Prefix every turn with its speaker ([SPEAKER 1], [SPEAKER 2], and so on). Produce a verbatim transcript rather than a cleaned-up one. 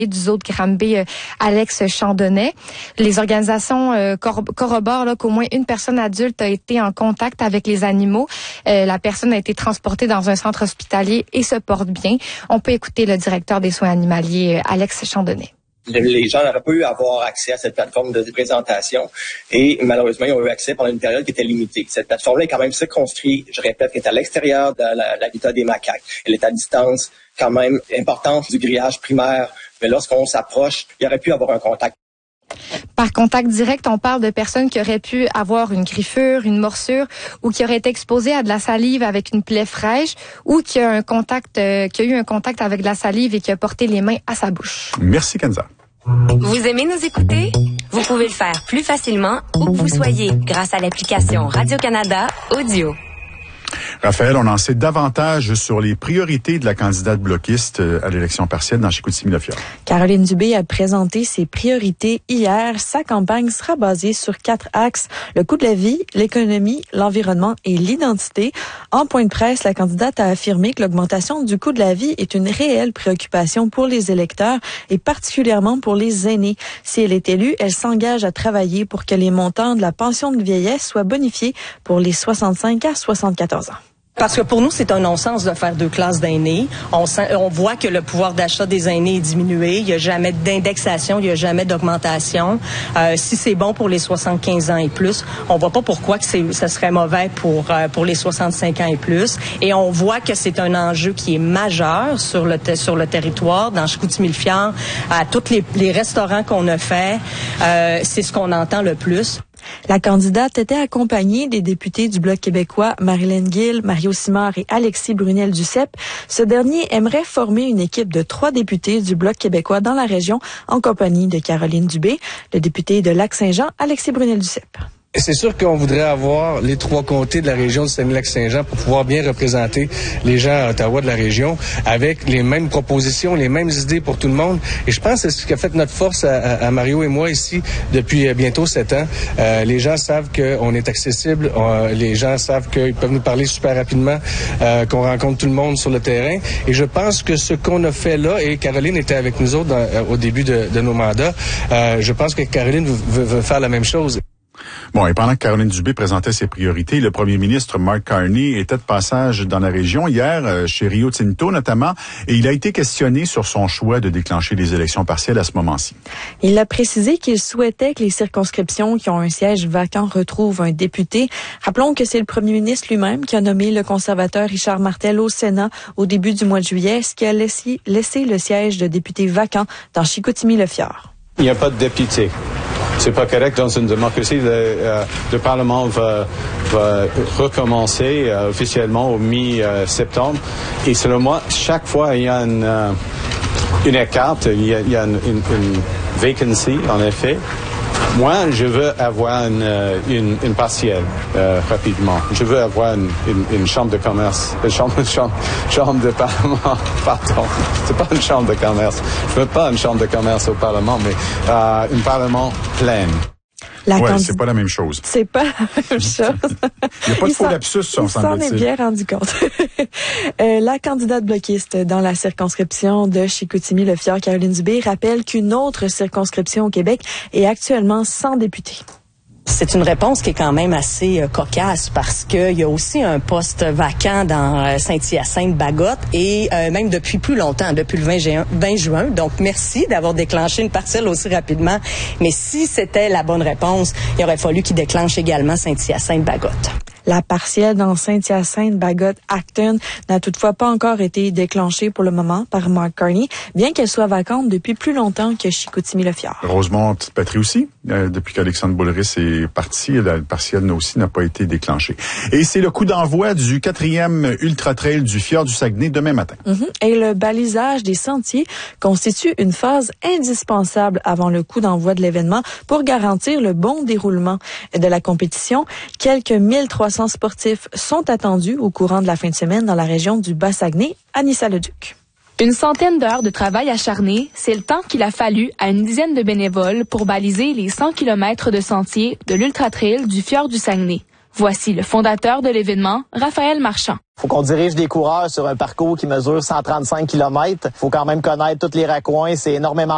[SPEAKER 1] du zoo de Granby, euh, Alex Chandonnet. Les organisations euh, cor- corroborent là, qu'au moins une personne adulte a été en contact avec les animaux. Euh, la personne a été transportée dans un centre hospitalier et se porte bien. On peut écouter le directeur des soins animaliers, euh, Alex Chandonnet.
[SPEAKER 2] Les gens n'auraient pas eu à avoir accès à cette plateforme de présentation et malheureusement, ils ont eu accès pendant une période qui était limitée. Cette plateforme-là est quand même circonscrite, je répète, qui est à l'extérieur de la, l'habitat des macaques. Elle est à distance quand même importante du grillage primaire, mais lorsqu'on s'approche, il y aurait pu avoir un contact.
[SPEAKER 1] Par contact direct, on parle de personnes qui auraient pu avoir une griffure, une morsure, ou qui auraient été exposées à de la salive avec une plaie fraîche, ou qui a un contact, euh, qui a eu un contact avec de la salive et qui a porté les mains à sa bouche.
[SPEAKER 3] Merci, Kenza.
[SPEAKER 4] Vous aimez nous écouter? Vous pouvez le faire plus facilement où que vous soyez grâce à l'application Radio-Canada Audio.
[SPEAKER 3] Raphaël, on en sait davantage sur les priorités de la candidate bloquiste à l'élection partielle dans Chicoutimi-Le-Fjord.
[SPEAKER 5] Caroline Dubé a présenté ses priorités hier. Sa campagne sera basée sur quatre axes: le coût de la vie, l'économie, l'environnement et l'identité. En point de presse, la candidate a affirmé que l'augmentation du coût de la vie est une réelle préoccupation pour les électeurs et particulièrement pour les aînés. Si elle est élue, elle s'engage à travailler pour que les montants de la pension de vieillesse soient bonifiés pour les soixante-cinq à soixante-quatorze ans.
[SPEAKER 6] Parce que pour nous, c'est un non-sens de faire deux classes d'aînés. On, on voit que le pouvoir d'achat des aînés est diminué. Il n'y a jamais d'indexation, il n'y a jamais d'augmentation. Euh, si c'est bon pour les soixante-quinze ans et plus, on voit pas pourquoi que c'est, ça serait mauvais pour euh, pour les soixante-cinq ans et plus. Et on voit que c'est un enjeu qui est majeur sur le te, sur le territoire, dans Chicoutimi-Le-Fjord, à tous les, les restaurants qu'on a fait. Euh, c'est ce qu'on entend le plus.
[SPEAKER 5] La candidate était accompagnée des députés du Bloc québécois, Marilyn Gill, Mario Simard et Alexis Brunel-Duceppe. Ce dernier aimerait former une équipe de trois députés du Bloc québécois dans la région en compagnie de Caroline Dubé, le député de Lac-Saint-Jean, Alexis Brunel-Duceppe.
[SPEAKER 7] C'est sûr qu'on voudrait avoir les trois comtés de la région de Saguenay-Lac-Saint-Jean pour pouvoir bien représenter les gens à Ottawa de la région avec les mêmes propositions, les mêmes idées pour tout le monde. Et je pense que c'est ce qui a fait notre force à, à Mario et moi ici depuis bientôt sept ans. Euh, les gens savent qu'on est accessible, on, les gens savent qu'ils peuvent nous parler super rapidement, euh, qu'on rencontre tout le monde sur le terrain. Et je pense que ce qu'on a fait là, et Caroline était avec nous autres dans, au début de, de nos mandats, euh, je pense que Caroline veut, veut faire la même chose.
[SPEAKER 3] Bon, et pendant que Caroline Dubé présentait ses priorités, le premier ministre Mark Carney était de passage dans la région hier, euh, chez Rio Tinto notamment, et il a été questionné sur son choix de déclencher les élections partielles à ce moment-ci.
[SPEAKER 5] Il a précisé qu'il souhaitait que les circonscriptions qui ont un siège vacant retrouvent un député. Rappelons que c'est le premier ministre lui-même qui a nommé le conservateur Richard Martel au Sénat au début du mois de juillet, ce qui a laissé, laissé le siège de député vacant dans Chicoutimi-Le-Fjord.
[SPEAKER 8] Il n'y a pas de député. C'est pas correct dans une démocratie. Le, euh, le Parlement va, va recommencer euh, officiellement au mi-septembre. Et selon moi, chaque fois, il y a une, euh, une écart, il y a, il y a une, une, une vacancy, en effet. Moi, je veux avoir une, une, une partielle euh, rapidement. Je veux avoir une, une, une chambre de commerce, une chambre, une chambre, chambre de parlement. Pardon, c'est pas une chambre de commerce. Je veux pas une chambre de commerce au Parlement, mais euh, un Parlement plein.
[SPEAKER 3] Oui, candid... c'est pas la même chose.
[SPEAKER 5] C'est pas la même chose.
[SPEAKER 3] Il n'y a pas de faux lapsus, on
[SPEAKER 5] s'en est bien rendu compte. euh, la candidate bloquiste dans la circonscription de Chicoutimi-Le-Fjord, Caroline Dubé, rappelle qu'une autre circonscription au Québec est actuellement sans député.
[SPEAKER 6] C'est une réponse qui est quand même assez euh, cocasse parce qu'il y a aussi un poste vacant dans euh, Saint-Hyacinthe-Bagotte et euh, même depuis plus longtemps, depuis le vingt juin. Donc, merci d'avoir déclenché une parcelle aussi rapidement. Mais si c'était la bonne réponse, il aurait fallu qu'il déclenche également Saint-Hyacinthe-Bagotte.
[SPEAKER 5] La partielle dans Saint-Hyacinthe-Bagotte-Acton n'a toutefois pas encore été déclenchée pour le moment par Mark Carney, bien qu'elle soit vacante depuis plus longtemps que Chicoutimi-Le-Fjord.
[SPEAKER 3] Rosemont-Petite-Patrie aussi, euh, depuis qu'Alexandre Boulris est parti, la partielle aussi n'a pas été déclenchée. Et c'est le coup d'envoi du quatrième Ultra Trail du Fjord du Saguenay demain matin.
[SPEAKER 5] Mm-hmm. Et le balisage des sentiers constitue une phase indispensable avant le coup d'envoi de l'événement pour garantir le bon déroulement de la compétition. Quelques mille trois cents sportifs sont attendus au courant de la fin de semaine dans la région du Bas-Saguenay, à Nissa-le-Duc.
[SPEAKER 9] Une centaine d'heures de travail acharné, c'est le temps qu'il a fallu à une dizaine de bénévoles pour baliser les cent kilomètres de sentiers de l'Ultra Trail du Fjord du Saguenay. Voici le fondateur de l'événement, Raphaël Marchand.
[SPEAKER 10] Faut qu'on dirige des coureurs sur un parcours qui mesure cent trente-cinq kilomètres. Faut quand même connaître tous les raccoins, c'est énormément